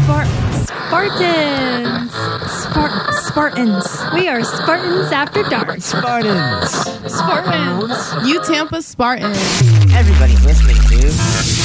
Spartans. Spartans. We are Spartans After Dark. Spartans. Spartans. You Tampa Spartans. Everybody's listening to